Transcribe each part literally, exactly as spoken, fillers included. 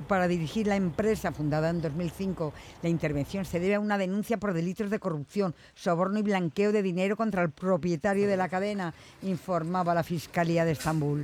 para dirigir la empresa fundada en dos mil cinco. La intervención se debe a una denuncia por delitos de corrupción, soborno y blanqueo de dinero contra el propietario de la cadena, informaba la Fiscalía de Estambul.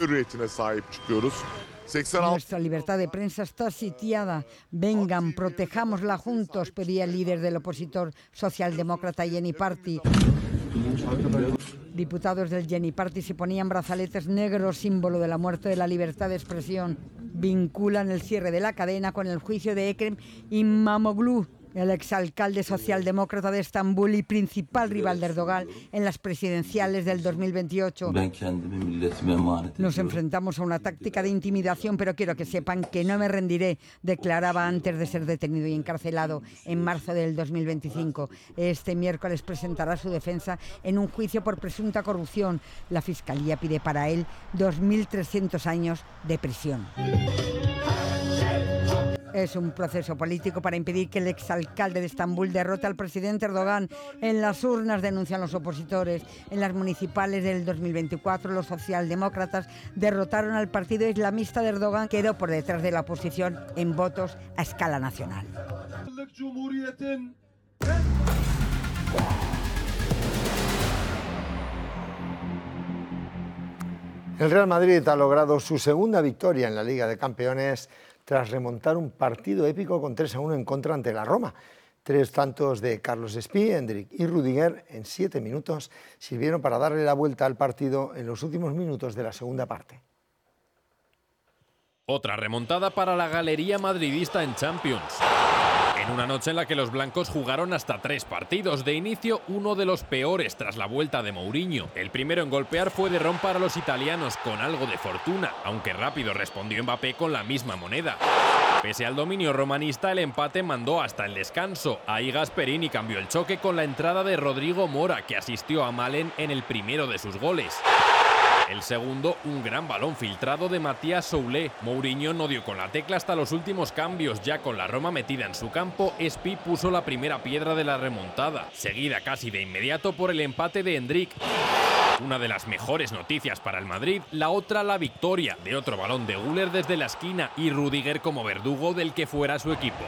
Nuestra libertad de prensa está sitiada. Vengan, protejámosla juntos, pedía el líder del opositor socialdemócrata Yeni Party. Diputados del Yeni Party se ponían brazaletes negros, símbolo de la muerte de la libertad de expresión. Vinculan el cierre de la cadena con el juicio de Ekrem İmamoğlu, el exalcalde socialdemócrata de Estambul y principal rival de Erdogan en las presidenciales del dos mil veintiocho. Nos enfrentamos a una táctica de intimidación, pero quiero que sepan que no me rendiré, declaraba antes de ser detenido y encarcelado en marzo del dos mil veinticinco. Este miércoles presentará su defensa en un juicio por presunta corrupción. La Fiscalía pide para él dos mil trescientos años de prisión. Es un proceso político para impedir que el exalcalde de Estambul derrote al presidente Erdogan. En las urnas, denuncian los opositores. En las municipales del dos mil veinticuatro, los socialdemócratas derrotaron al partido islamista de Erdogan. Quedó por detrás de la oposición en votos a escala nacional. El Real Madrid ha logrado su segunda victoria en la Liga de Campeones tras remontar un partido épico con tres a uno en contra ante la Roma. Tres tantos de Carlos Espí, Endrick y Rudiger en siete minutos sirvieron para darle la vuelta al partido en los últimos minutos de la segunda parte. Otra remontada para la galería madridista en Champions. En una noche en la que los blancos jugaron hasta tres partidos. De inicio, uno de los peores tras la vuelta de Mourinho. El primero en golpear fue de Ron para los italianos, con algo de fortuna, aunque rápido respondió Mbappé con la misma moneda. Pese al dominio romanista, el empate mandó hasta el descanso. Ahí Gasperini cambió el choque con la entrada de Rodrigo Mora, que asistió a Malen en el primero de sus goles. El segundo, un gran balón filtrado de Matías Soulé. Mourinho no dio con la tecla hasta los últimos cambios. Ya con la Roma metida en su campo, Espí puso la primera piedra de la remontada, seguida casi de inmediato por el empate de Endrick. Una de las mejores noticias para el Madrid, la otra la victoria de otro balón de Güler desde la esquina y Rudiger como verdugo del que fuera su equipo.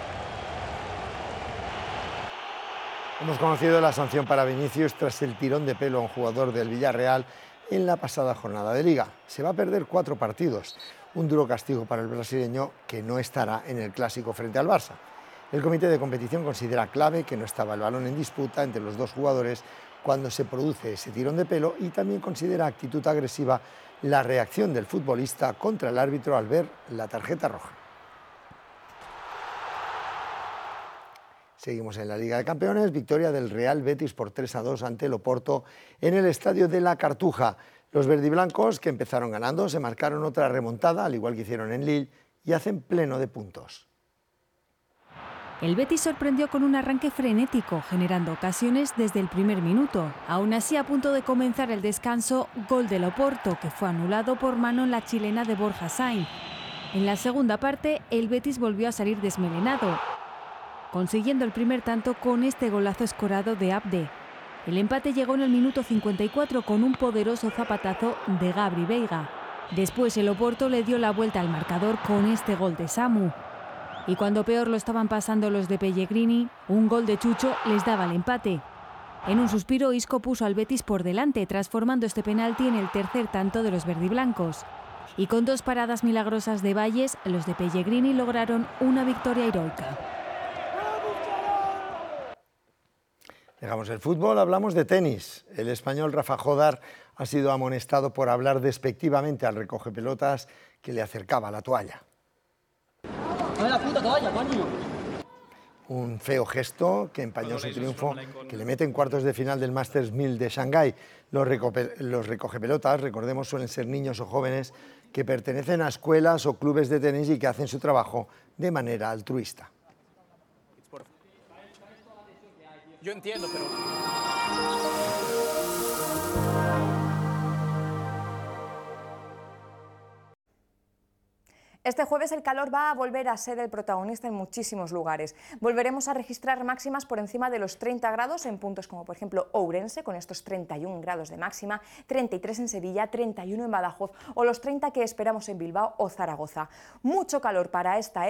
Hemos conocido la sanción para Vinicius tras el tirón de pelo a un jugador del Villarreal en la pasada jornada de Liga. Se va a perder cuatro partidos, un duro castigo para el brasileño que no estará en el clásico frente al Barça. El comité de competición considera clave que no estaba el balón en disputa entre los dos jugadores cuando se produce ese tirón de pelo y también considera actitud agresiva la reacción del futbolista contra el árbitro al ver la tarjeta roja. Seguimos en la Liga de Campeones, victoria del Real Betis por tres a dos ante el Oporto en el estadio de la Cartuja. Los verdiblancos, que empezaron ganando, se marcaron otra remontada, al igual que hicieron en Lille, y hacen pleno de puntos. El Betis sorprendió con un arranque frenético, generando ocasiones desde el primer minuto. Aún así, a punto de comenzar el descanso, gol del Oporto, que fue anulado por mano en la chilena de Borja Sainz. En la segunda parte, el Betis volvió a salir desmelenado, consiguiendo el primer tanto con este golazo escorado de Abde. El empate llegó en el minuto cincuenta y cuatro con un poderoso zapatazo de Gabri Veiga. Después el Oporto le dio la vuelta al marcador con este gol de Samu. Y cuando peor lo estaban pasando los de Pellegrini, un gol de Chucho les daba el empate. En un suspiro, Isco puso al Betis por delante, transformando este penalti en el tercer tanto de los verdiblancos. Y con dos paradas milagrosas de Valles, los de Pellegrini lograron una victoria heroica. Dejamos el fútbol, hablamos de tenis. El español Rafa Jodar ha sido amonestado por hablar despectivamente al recogepelotas que le acercaba la toalla. ¡Dame la puta toalla, coño! Un feo gesto que empañó su triunfo, que le mete en cuartos de final del Masters mil de Shanghái. Los, los recogepelotas, recordemos, suelen ser niños o jóvenes que pertenecen a escuelas o clubes de tenis y que hacen su trabajo de manera altruista. Yo entiendo, pero... Este jueves el calor va a volver a ser el protagonista en muchísimos lugares. Volveremos a registrar máximas por encima de los treinta grados en puntos como por ejemplo Ourense, con estos treinta y un grados de máxima, treinta y tres en Sevilla, treinta y uno en Badajoz o los treinta que esperamos en Bilbao o Zaragoza. Mucho calor para esta